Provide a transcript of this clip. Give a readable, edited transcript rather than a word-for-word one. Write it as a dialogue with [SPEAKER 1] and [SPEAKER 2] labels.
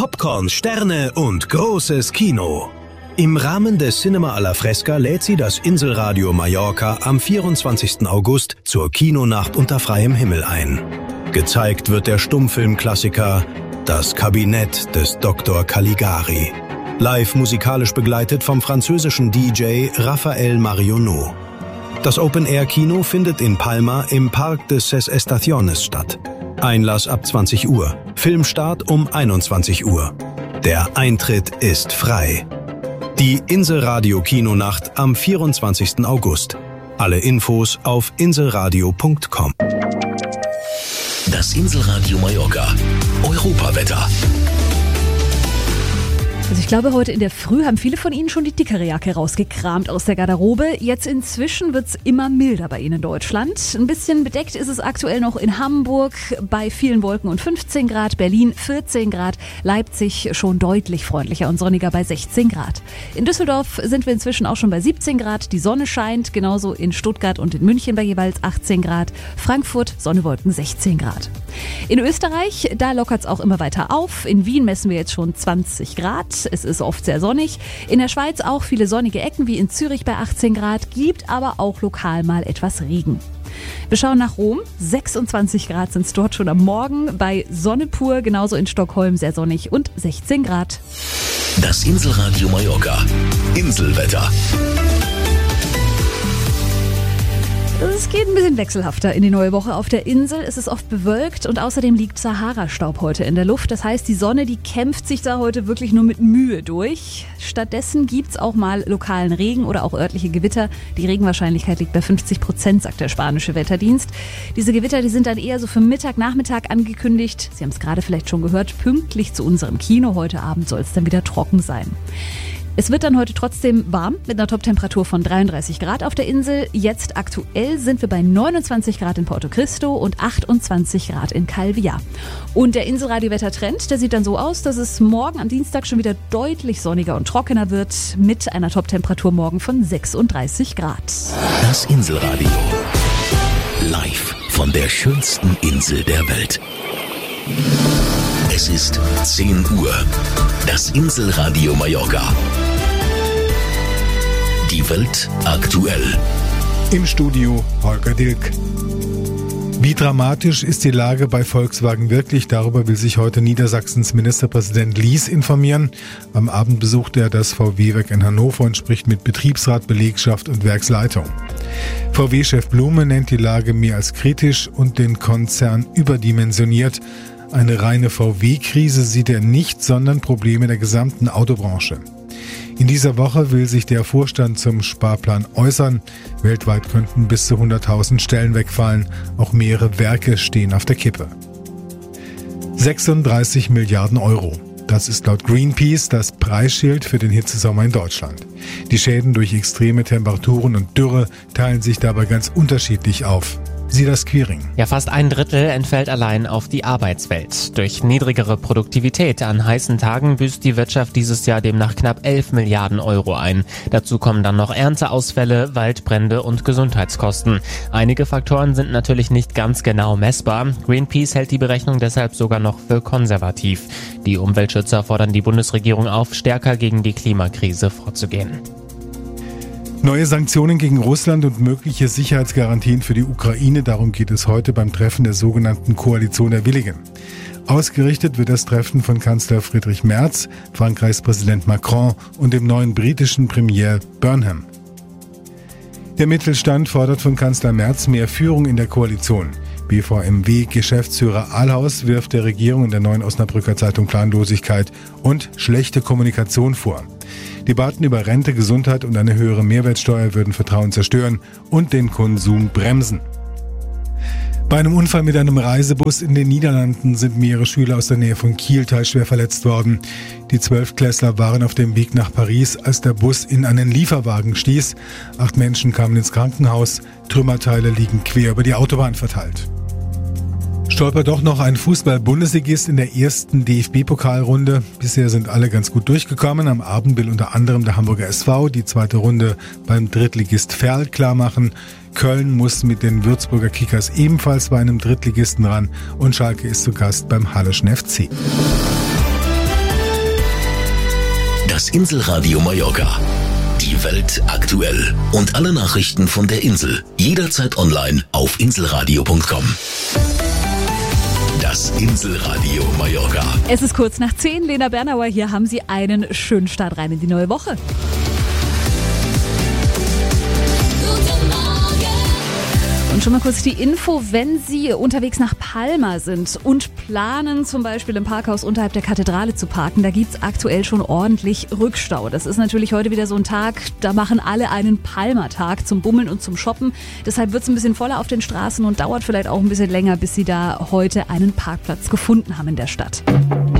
[SPEAKER 1] Popcorn, Sterne und großes Kino. Im Rahmen des Cinema alla Fresca lädt sie das Inselradio Mallorca am 24. August zur Kinonacht unter freiem Himmel ein. Gezeigt wird der Stummfilmklassiker Das Kabinett des Dr. Caligari. Live musikalisch begleitet vom französischen DJ Raphael Marionneau. Das Open-Air-Kino findet in Palma im Park de Ses Estaciones statt. Einlass ab 20 Uhr, Filmstart um 21 Uhr. Der Eintritt ist frei. Die Inselradio-Kinonacht am 24. August. Alle Infos auf inselradio.com.
[SPEAKER 2] Das Inselradio Mallorca. Europawetter.
[SPEAKER 3] Also ich glaube, heute in der Früh haben viele von Ihnen schon die dickere Jacke rausgekramt aus der Garderobe. Jetzt inzwischen wird es immer milder bei Ihnen in Deutschland. Ein bisschen bedeckt ist es aktuell noch in Hamburg bei vielen Wolken und 15 Grad, Berlin 14 Grad, Leipzig schon deutlich freundlicher und sonniger bei 16 Grad. In Düsseldorf sind wir inzwischen auch schon bei 17 Grad, die Sonne scheint, genauso in Stuttgart und in München bei jeweils 18 Grad, Frankfurt Sonne, Wolken 16 Grad. In Österreich, da lockert es auch immer weiter auf. In Wien messen wir jetzt schon 20 Grad. Es ist oft sehr sonnig. In der Schweiz auch viele sonnige Ecken, wie in Zürich bei 18 Grad, gibt aber auch lokal mal etwas Regen. Wir schauen nach Rom. 26 Grad sind es dort schon am Morgen. Bei Sonne pur, genauso in Stockholm sehr sonnig und 16 Grad.
[SPEAKER 2] Das Inselradio Mallorca. Inselwetter.
[SPEAKER 3] Es geht ein bisschen wechselhafter in die neue Woche auf der Insel. Es ist oft bewölkt und außerdem liegt Sahara-Staub heute in der Luft. Das heißt, die Sonne, die kämpft sich da heute wirklich nur mit Mühe durch. Stattdessen gibt's auch mal lokalen Regen oder auch örtliche Gewitter. Die Regenwahrscheinlichkeit liegt bei 50%, sagt der spanische Wetterdienst. Diese Gewitter, die sind dann eher so für Mittag, Nachmittag angekündigt. Sie haben es gerade vielleicht schon gehört, pünktlich zu unserem Kino. Heute Abend soll es dann wieder trocken sein. Es wird dann heute trotzdem warm mit einer Toptemperatur von 33 Grad auf der Insel. Jetzt aktuell sind wir bei 29 Grad in Porto Cristo und 28 Grad in Calvia. Und der Inselradio-Wettertrend, der sieht dann so aus, dass es morgen am Dienstag schon wieder deutlich sonniger und trockener wird mit einer Toptemperatur morgen von 36 Grad.
[SPEAKER 2] Das Inselradio. Live von der schönsten Insel der Welt. Es ist 10 Uhr. Das Inselradio Mallorca. Die Welt aktuell.
[SPEAKER 4] Im Studio Holger Dilk. Wie dramatisch ist die Lage bei Volkswagen wirklich? Darüber will sich heute Niedersachsens Ministerpräsident Lies informieren. Am Abend besucht er das VW-Werk in Hannover und spricht mit Betriebsrat, Belegschaft und Werksleitung. VW-Chef Blume nennt die Lage mehr als kritisch und den Konzern überdimensioniert. Eine reine VW-Krise sieht er nicht, sondern Probleme der gesamten Autobranche. In dieser Woche will sich der Vorstand zum Sparplan äußern. Weltweit könnten bis zu 100.000 Stellen wegfallen. Auch mehrere Werke stehen auf der Kippe. 36 Milliarden Euro. Das ist laut Greenpeace das Preisschild für den Hitzesommer in Deutschland. Die Schäden durch extreme Temperaturen und Dürre teilen sich dabei ganz unterschiedlich auf. Silas Quiring.
[SPEAKER 5] Ja, fast ein Drittel entfällt allein auf die Arbeitswelt. Durch niedrigere Produktivität an heißen Tagen büßt die Wirtschaft dieses Jahr demnach knapp 11 Milliarden Euro ein. Dazu kommen dann noch Ernteausfälle, Waldbrände und Gesundheitskosten. Einige Faktoren sind natürlich nicht ganz genau messbar. Greenpeace hält die Berechnung deshalb sogar noch für konservativ. Die Umweltschützer fordern die Bundesregierung auf, stärker gegen die Klimakrise vorzugehen.
[SPEAKER 4] Neue Sanktionen gegen Russland und mögliche Sicherheitsgarantien für die Ukraine, darum geht es heute beim Treffen der sogenannten Koalition der Willigen. Ausgerichtet wird das Treffen von Kanzler Friedrich Merz, Frankreichs Präsident Macron und dem neuen britischen Premier Burnham. Der Mittelstand fordert von Kanzler Merz mehr Führung in der Koalition. BVMW-Geschäftsführer Ahlhaus wirft der Regierung in der Neuen Osnabrücker Zeitung Planlosigkeit und schlechte Kommunikation vor. Debatten über Rente, Gesundheit und eine höhere Mehrwertsteuer würden Vertrauen zerstören und den Konsum bremsen. Bei einem Unfall mit einem Reisebus in den Niederlanden sind mehrere Schüler aus der Nähe von Kiel teilschwer verletzt worden. Die 12-Klässler waren auf dem Weg nach Paris, als der Bus in einen Lieferwagen stieß. 8 Menschen kamen ins Krankenhaus. Trümmerteile liegen quer über die Autobahn verteilt. Stolpert doch noch ein Fußball-Bundesligist in der ersten DFB-Pokalrunde. Bisher sind alle ganz gut durchgekommen. Am Abend will unter anderem der Hamburger SV die zweite Runde beim Drittligist Verl klarmachen. Köln muss mit den Würzburger Kickers ebenfalls bei einem Drittligisten ran und Schalke ist zu Gast beim Halleschen FC.
[SPEAKER 2] Das Inselradio Mallorca. Die Welt aktuell. Und alle Nachrichten von der Insel. Jederzeit online auf inselradio.com. Das Inselradio Mallorca.
[SPEAKER 3] Es ist kurz nach 10. Lena Bernauer, hier haben Sie einen schönen Start rein in die neue Woche. Und schon mal kurz die Info, wenn Sie unterwegs nach Palma sind und planen, zum Beispiel im Parkhaus unterhalb der Kathedrale zu parken, da gibt's aktuell schon ordentlich Rückstau. Das ist natürlich heute wieder so ein Tag, da machen alle einen Palma-Tag zum Bummeln und zum Shoppen. Deshalb wird's ein bisschen voller auf den Straßen und dauert vielleicht auch ein bisschen länger, bis Sie da heute einen Parkplatz gefunden haben in der Stadt.